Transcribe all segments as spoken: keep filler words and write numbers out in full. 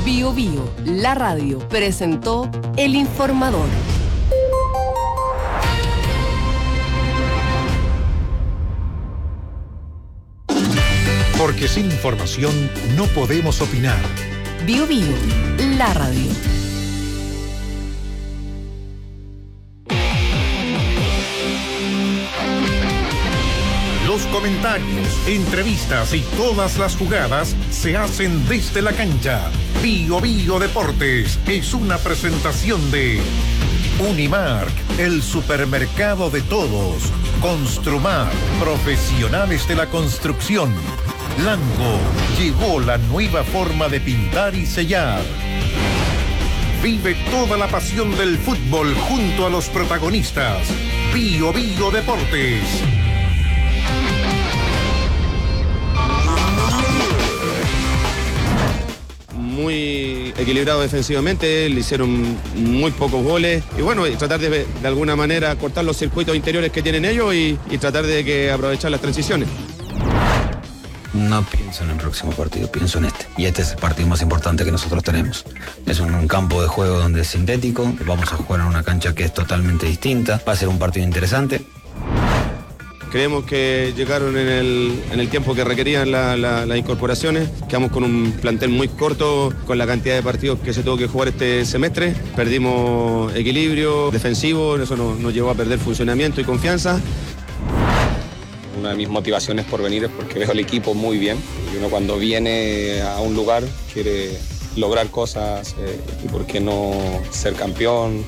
Bio Bio, la radio, presentó El Informador. Porque sin información no podemos opinar. Bio Bio, la radio. Los comentarios, entrevistas y todas las jugadas se hacen desde la cancha. Bio Bio Deportes es una presentación de Unimark, el supermercado de todos. Construmar, profesionales de la construcción. Lango, llegó la nueva forma de pintar y sellar. Vive toda la pasión del fútbol junto a los protagonistas. Bio Bio Deportes. Muy equilibrado defensivamente, le hicieron muy pocos goles y bueno, y tratar de, de alguna manera cortar los circuitos interiores que tienen ellos y, y tratar de que aprovechar las transiciones. No pienso en el próximo partido, pienso en este. Y este es el partido más importante que nosotros tenemos. Es un, un campo de juego donde es sintético, vamos a jugar en una cancha que es totalmente distinta, va a ser un partido interesante. Creemos que llegaron en el, en el tiempo que requerían la, la, las incorporaciones. Quedamos con un plantel muy corto con la cantidad de partidos que se tuvo que jugar este semestre. Perdimos equilibrio defensivo, eso nos, nos llevó a perder funcionamiento y confianza. Una de mis motivaciones por venir es porque veo al equipo muy bien. Y uno cuando viene a un lugar quiere lograr cosas eh, y por qué no ser campeón.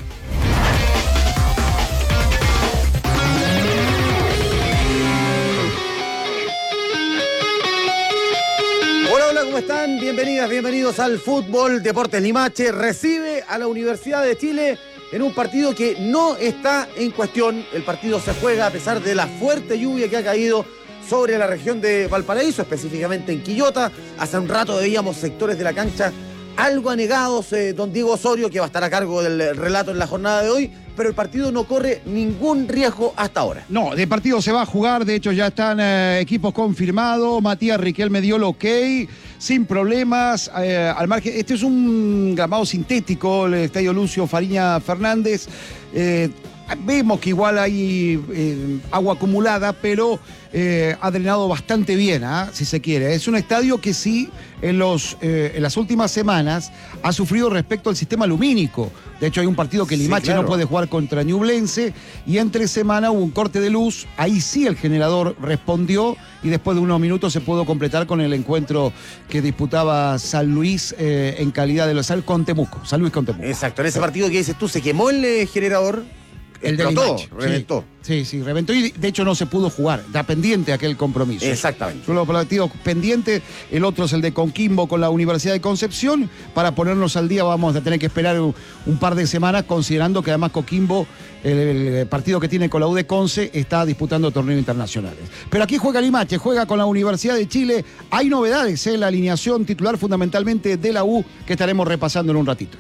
Hola, hola, ¿cómo están? Bienvenidas, bienvenidos al Fútbol Deportes Limache. Recibe a la Universidad de Chile en un partido que no está en cuestión. El partido se juega a pesar de la fuerte lluvia que ha caído sobre la región de Valparaíso, específicamente en Quillota. Hace un rato veíamos sectores de la cancha algo anegados. Eh, don Diego Osorio, que va a estar a cargo del relato en la jornada de hoy, pero el partido no corre ningún riesgo hasta ahora. No, de partido se va a jugar, de hecho ya están eh, equipos confirmados. Matías Riquelme dio el ok, sin problemas, eh, al margen. Este es un gramado sintético, el estadio Lucio Fariña Fernández. Eh, Vemos que igual hay eh, agua acumulada, pero eh, ha drenado bastante bien, ¿eh? Si se quiere. Es un estadio que sí, en, los, eh, en las últimas semanas, ha sufrido respecto al sistema lumínico. De hecho, hay un partido que Limache sí, claro. no puede jugar contra Ñublense, y entre semana hubo un corte de luz. Ahí sí el generador respondió, y después de unos minutos se pudo completar con el encuentro que disputaba San Luis eh, en calidad de local con Temuco. San Luis con Temuco. Exacto, en ese partido que dices tú, se quemó el eh, generador. El de Limache, reventó. Sí, sí, reventó y de hecho no se pudo jugar. Está pendiente aquel compromiso. Exactamente. Solo partido pendiente. El otro es el de Coquimbo con la Universidad de Concepción. Para ponernos al día vamos a tener que esperar un, un par de semanas, considerando que además Coquimbo, el, el partido que tiene con la U de Conce, está disputando torneos internacionales. Pero aquí juega Limache, juega con la Universidad de Chile. Hay novedades en la alineación titular fundamentalmente de la U que estaremos repasando en un ratito.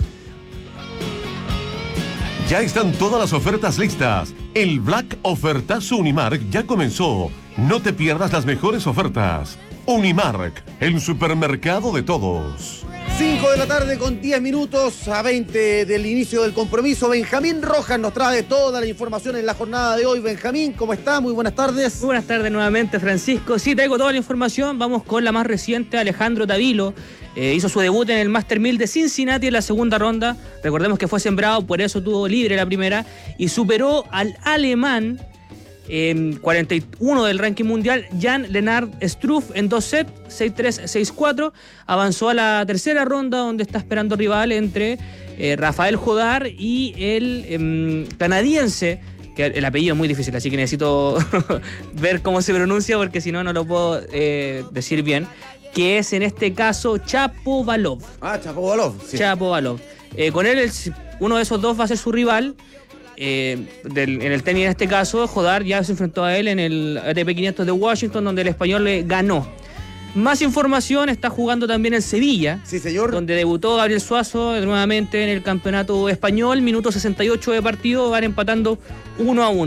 Ya están todas las ofertas listas. El Black Ofertazo Unimark ya comenzó. No te pierdas las mejores ofertas. Unimark, el supermercado de todos. cinco de la tarde con diez minutos a veinte del inicio del compromiso. Benjamín Rojas nos trae toda la información en la jornada de hoy. Benjamín, ¿cómo está? Muy buenas tardes. Muy buenas tardes nuevamente, Francisco. Sí, traigo toda la información. Vamos con la más reciente. Alejandro Tavilo eh, hizo su debut en el Master mil de Cincinnati en la segunda ronda. Recordemos que fue sembrado, por eso tuvo libre la primera. Y superó al alemán Eh, cuarenta y uno del ranking mundial, Jan-Lennard Struff, en dos sets, seis tres, seis cuatro. Avanzó a la tercera ronda, donde está esperando rival entre eh, Rafael Jodar y el eh, canadiense, que el apellido es muy difícil, así que necesito ver cómo se pronuncia, porque si no, no lo puedo eh, decir bien, que es en este caso Chapovalov. Ah, Chapovalov. Sí. Chapovalov. Eh, con él, el, uno de esos dos va a ser su rival. Eh, del, en el tenis en este caso, Jodar ya se enfrentó a él en el A T P quinientos de Washington, donde el español le ganó. Más información, está jugando también en Sevilla, sí, señor, donde debutó Gabriel Suazo nuevamente en el campeonato español. Minuto sesenta y ocho de partido, van empatando uno a uno.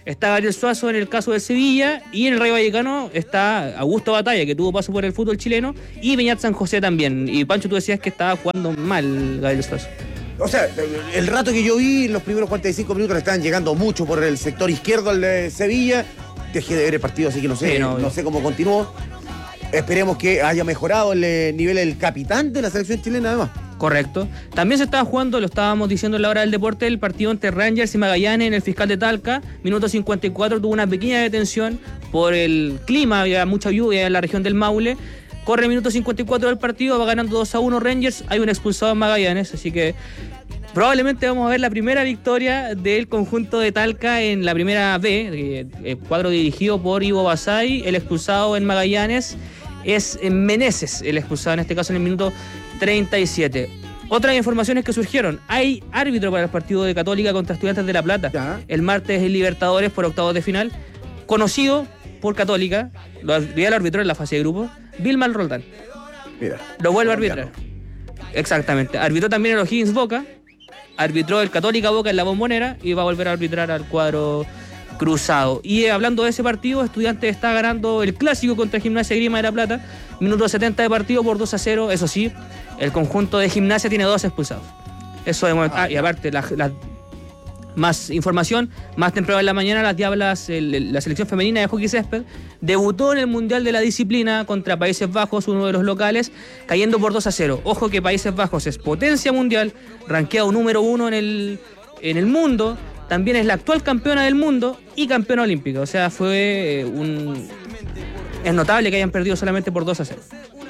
está Gabriel Suazo en el caso del Sevilla, y en el Rayo Vallecano está Augusto Batalla, que tuvo paso por el fútbol chileno, y Beñat San José también. Y Pancho, tú decías que estaba jugando mal Gabriel Suazo. O sea, el rato que yo vi, los primeros cuarenta y cinco minutos le estaban llegando mucho por el sector izquierdo al de Sevilla. Dejé de ver el partido, así que no sé, sí, no, no sé cómo continuó. Esperemos que haya mejorado el nivel del capitán de la selección chilena, además. Correcto. También se estaba jugando, lo estábamos diciendo en la hora del deporte, el partido entre Rangers y Magallanes en el Fiscal de Talca. Minuto cincuenta y cuatro, tuvo una pequeña detención por el clima, había mucha lluvia en la región del Maule. Corre el minuto cincuenta y cuatro del partido, va ganando dos a uno Rangers, hay un expulsado en Magallanes, así que probablemente vamos a ver la primera victoria del conjunto de Talca en la primera B, el cuadro dirigido por Ivo Basay. El expulsado en Magallanes es Meneses, el expulsado en este caso en el minuto treinta y siete. Otras informaciones que surgieron: hay árbitro para el partido de Católica contra Estudiantes de La Plata, ¿ya? El martes en Libertadores por octavos de final, conocido por Católica, lo, ya lo arbitró en la fase de grupo, Vilman Roldán. Mira, lo vuelve a arbitrar. Exactamente. Arbitró también el O'Higgins Boca, arbitró el Católica Boca en la Bombonera y va a volver a arbitrar al cuadro cruzado. Y eh, hablando de ese partido, Estudiantes está ganando el clásico contra Gimnasia Grima de La Plata, minuto setenta de partido por dos a cero. Eso sí, el conjunto de Gimnasia tiene dos expulsados. Eso de momento. Ah, y aparte, la, la, más información, más temprano en la mañana, las Diablas, el, la selección femenina de hockey césped, debutó en el Mundial de la Disciplina contra Países Bajos, uno de los locales, cayendo por dos a cero. Ojo que Países Bajos es potencia mundial, rankeado número uno en el, en el mundo, también es la actual campeona del mundo y campeona olímpica. O sea, fue eh, un... es notable que hayan perdido solamente por dos a cero.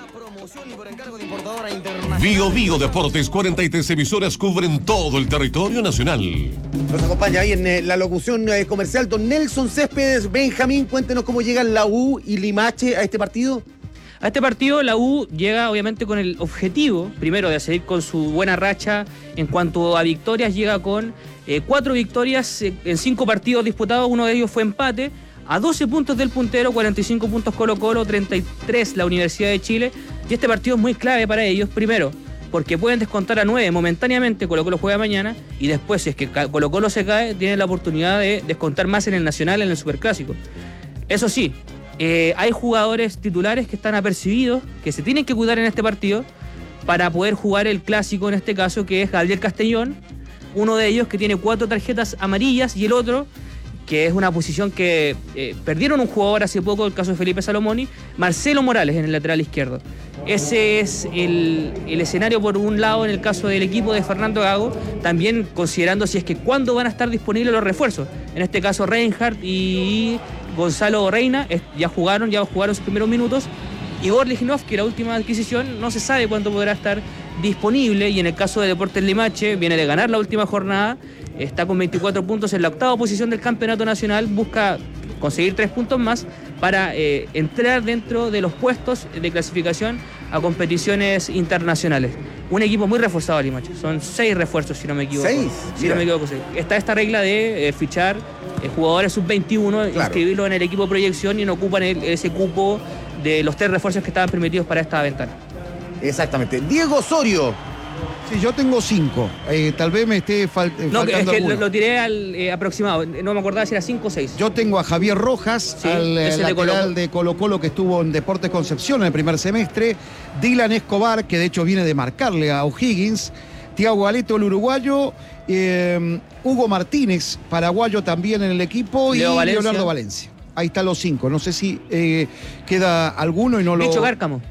Bio Bio Deportes, cuarenta y tres emisoras cubren todo el territorio nacional. Nos acompaña ahí en eh, la locución eh, comercial don Nelson Céspedes. Benjamín, cuéntenos cómo llegan la U y Limache a este partido. A este partido la U llega obviamente con el objetivo, primero, de seguir con su buena racha en cuanto a victorias. Llega con eh, cuatro victorias eh, en cinco partidos disputados, uno de ellos fue empate, a doce puntos del puntero, cuarenta y cinco puntos Colo Colo, treinta y tres la Universidad de Chile. Y este partido es muy clave para ellos, primero, porque pueden descontar a nueve momentáneamente. Colo Colo juega mañana, y después, si es que Colo Colo se cae, tienen la oportunidad de descontar más en el Nacional, en el Superclásico. Eso sí, eh, hay jugadores titulares que están apercibidos, que se tienen que cuidar en este partido para poder jugar el Clásico, en este caso, que es Gabriel Castellón, uno de ellos que tiene cuatro tarjetas amarillas, y el otro, que es una posición que eh, perdieron un jugador hace poco, el caso de Felipe Salomoni, Marcelo Morales en el lateral izquierdo. Ese es el, el escenario por un lado en el caso del equipo de Fernando Gago, también considerando si es que cuándo van a estar disponibles los refuerzos. En este caso Reinhardt y Gonzalo Reina es, ya jugaron, ya jugaron sus primeros minutos, y Borliginov, que la última adquisición, no se sabe cuándo podrá estar disponible. Y en el caso de Deportes Limache, viene de ganar la última jornada, está con veinticuatro puntos en la octava posición del campeonato nacional, busca conseguir tres puntos más para eh, entrar dentro de los puestos de clasificación a competiciones internacionales. Un equipo muy reforzado, Limache. Son seis refuerzos, si no me equivoco. ¿Seis? Si no me equivoco, seis. Está esta regla de eh, fichar eh, jugadores sub veintiuno, claro, inscribirlos en el equipo proyección, y no ocupan el, ese cupo de los tres refuerzos que estaban permitidos para esta ventana. Exactamente. Diego Osorio. Sí, yo tengo cinco. Eh, tal vez me esté fal no, faltando es que alguno. Lo, lo tiré al eh, aproximado. No me acordaba si era cinco o seis. Yo tengo a Javier Rojas, sí, al eh, lateral de Colo Colo, que estuvo en Deportes Concepción en el primer semestre. Dylan Escobar, que de hecho viene de marcarle a O'Higgins. Thiago Aleto, el uruguayo. Eh, Hugo Martínez, paraguayo también en el equipo. Leo y Valencia. Leonardo Valencia. Ahí están los cinco. No sé si eh, queda alguno y no lo... Bicho Cárcamo.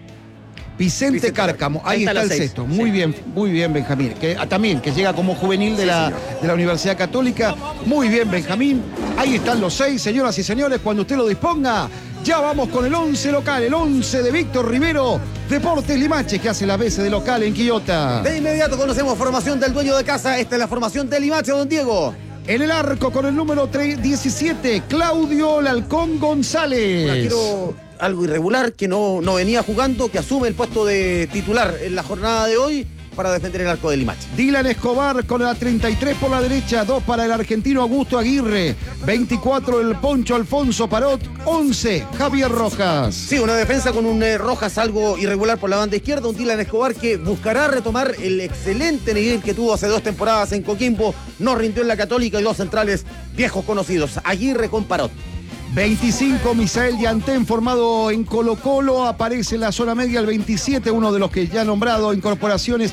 Vicente, Vicente Cárcamo, ahí, ahí está, está el seis. Sexto. Muy sí. bien, muy bien, Benjamín. Que ah, también, que llega como juvenil de, sí, la, de la Universidad Católica. Muy bien, Benjamín. Ahí están los seis, señoras y señores. Cuando usted lo disponga, ya vamos con el once local, el once de Víctor Rivero, Deportes Limache, que hace la veces de local en Quillota. De inmediato conocemos formación del dueño de casa. Esta es la formación de Limache, don Diego. En el arco con el número diecisiete, Claudio Lalcón González. Quiero algo irregular, que no, no venía jugando, que asume el puesto de titular en la jornada de hoy, para defender el arco de Limache. Dylan Escobar con la treinta y tres por la derecha, dos para el argentino Augusto Aguirre, veinticuatro el Poncho Alfonso Parot, once Javier Rojas. Sí, una defensa con un eh, Rojas algo irregular por la banda izquierda, un Dylan Escobar que buscará retomar el excelente nivel que tuvo hace dos temporadas en Coquimbo, no rindió en la Católica, y dos centrales viejos conocidos, Aguirre con Parot. veinticinco, Misael Yantén, formado en Colo Colo, aparece en la zona media el veintisiete, uno de los que ya he nombrado, incorporaciones